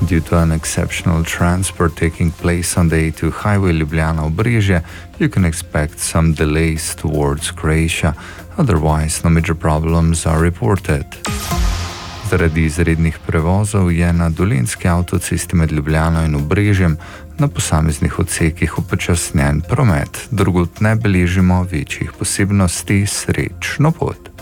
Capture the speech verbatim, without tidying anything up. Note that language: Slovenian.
Due to an exceptional transport taking place on the A two highway Ljubljana-Obrežje, you can expect some delays towards Croatia. Otherwise, no major problems are reported. Zaradi izrednih prevozov je na dolenjski avtocesti med Ljubljano in Obrežjem na posameznih odsekih upočasnjen promet. Drugod ne beležimo večjih posebnosti. Srečno pot!